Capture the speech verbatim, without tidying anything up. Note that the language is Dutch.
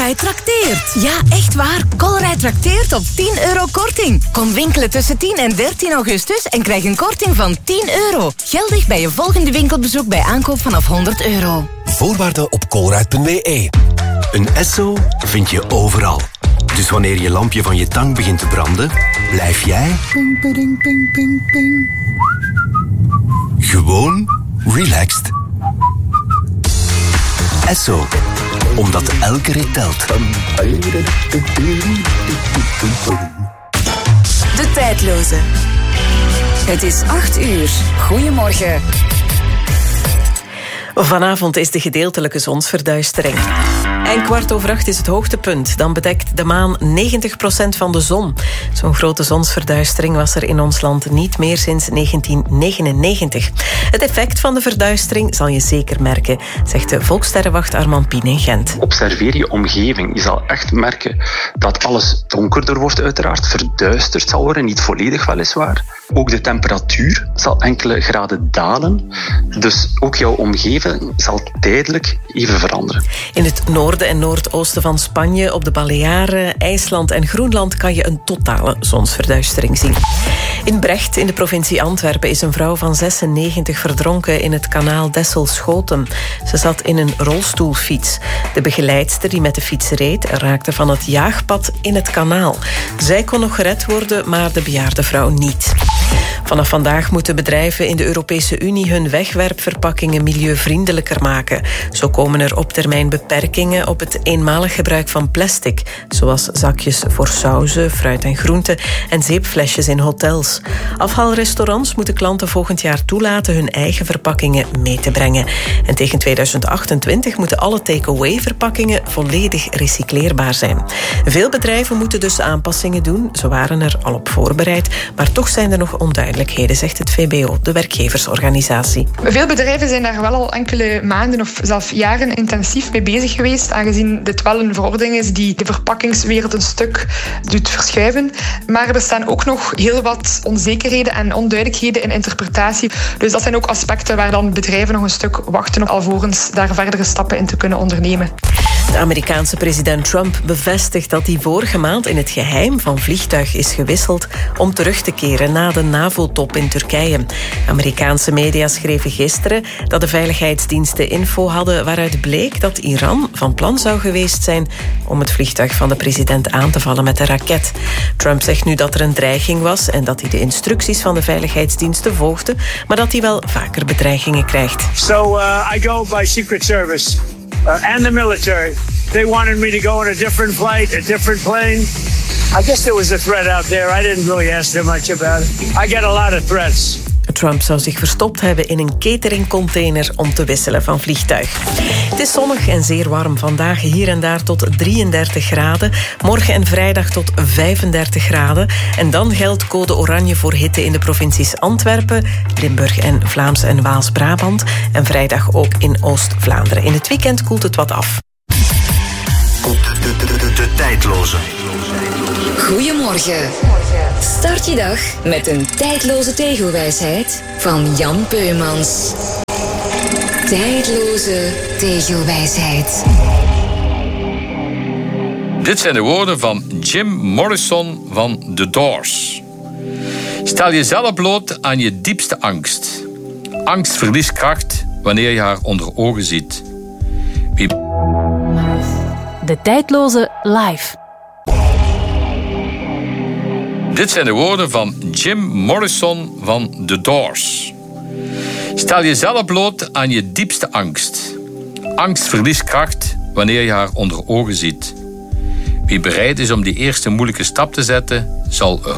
Colruyt trakteert. Ja, echt waar. Colruyt trakteert op tien euro korting. Kom winkelen tussen tien en dertien augustus en krijg een korting van tien euro. Geldig bij je volgende winkelbezoek bij aankoop vanaf honderd euro. Voorwaarden op colruyt punt b e. Een Esso vind je overal. Dus wanneer je lampje van je tang begint te branden, blijf jij ping, ping, ping, ping, ping. Gewoon relaxed. Esso, omdat elke rit telt. De tijdloze. Het is acht uur. Goedemorgen. Vanavond is de gedeeltelijke zonsverduistering. En kwart over acht is het hoogtepunt. Dan bedekt de maan negentig procent van de zon. Zo'n grote zonsverduistering was er in ons land niet meer sinds negentien negenennegentig. Het effect van de verduistering zal je zeker merken, zegt de volkssterrenwacht Armand Pien in Gent. Observeer je omgeving. Je zal echt merken dat alles donkerder wordt, uiteraard. Verduisterd zal worden, niet volledig weliswaar. Ook de temperatuur zal enkele graden dalen. Dus ook jouw omgeving zal tijdelijk even veranderen. In het noorden en noordoosten van Spanje, op de Balearen, IJsland en Groenland kan je een totale zonsverduistering zien. In Brecht, in de provincie Antwerpen, is een vrouw van zesennegentig verdronken in het kanaal Dessel-Schoten. Ze zat in een rolstoelfiets. De begeleidster die met de fiets reed, raakte van het jaagpad in het kanaal. Zij kon nog gered worden, maar de bejaarde vrouw niet. Vanaf vandaag moeten bedrijven in de Europese Unie hun wegwerpverpakkingen milieuvriendelijker maken. Zo komen er op termijn beperkingen op het eenmalig gebruik van plastic, zoals zakjes voor sauzen, fruit en groenten en zeepflesjes in hotels. Afhaalrestaurants moeten klanten volgend jaar toelaten hun eigen verpakkingen mee te brengen. En tegen tweeduizend achtentwintig moeten alle take-away verpakkingen volledig recycleerbaar zijn. Veel bedrijven moeten dus aanpassingen doen. Ze waren er al op voorbereid, maar toch zijn er nog onduidelijkheden, zegt het V B O, de werkgeversorganisatie. Veel bedrijven zijn daar wel al enkele maanden of zelfs jaren intensief mee bezig geweest, aangezien dit wel een verordening is die de verpakkingswereld een stuk doet verschuiven. Maar er bestaan ook nog heel wat onzekerheden en onduidelijkheden in interpretatie. Dus dat zijn ook aspecten waar dan bedrijven nog een stuk wachten op alvorens daar verdere stappen in te kunnen ondernemen. De Amerikaanse president Trump bevestigt dat hij vorige maand in het geheim van vliegtuig is gewisseld om terug te keren na de NAVO-top in Turkije. Amerikaanse media schreven gisteren dat de veiligheidsdiensten info hadden waaruit bleek dat Iran van plan zou geweest zijn om het vliegtuig van de president aan te vallen met een raket. Trump zegt nu dat er een dreiging was en dat hij de instructies van de veiligheidsdiensten volgde, maar dat hij wel vaker bedreigingen krijgt. So uh, I go by Secret Service uh, and the military. They wanted me to go on a different flight, a different plane. I guess there was a threat out there. I didn't really ask them much about it. I get a lot of threats. Trump zou zich verstopt hebben in een cateringcontainer om te wisselen van vliegtuig. Het is zonnig en zeer warm vandaag, hier en daar tot drieëndertig graden. Morgen en vrijdag tot vijfendertig graden. En dan geldt code oranje voor hitte in de provincies Antwerpen, Limburg en Vlaams en Waals-Brabant. En vrijdag ook in Oost-Vlaanderen. In het weekend koelt het wat af. De, de, de, de, de tijdloze. Goedemorgen. Start je dag met een tijdloze tegelwijsheid van Jan Peumans. Tijdloze tegelwijsheid. Dit zijn de woorden van Jim Morrison van The Doors. Stel jezelf bloot aan je diepste angst. Angst verliest kracht wanneer je haar onder ogen ziet. Wie... De tijdloze live. Dit zijn de woorden van Jim Morrison van The Doors. Stel jezelf bloot aan je diepste angst. Angst verliest kracht wanneer je haar onder ogen ziet. Wie bereid is om die eerste moeilijke stap te zetten, zal